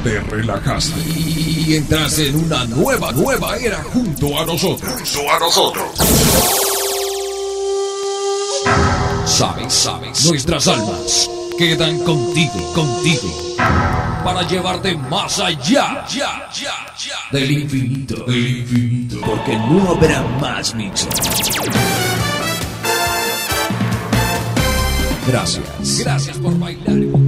te relajaste y entraste en una nueva era junto a nosotros. Sabes, nuestras almas quedan contigo, para llevarte más allá del infinito, porque no habrá más mixos. Gracias por bailar.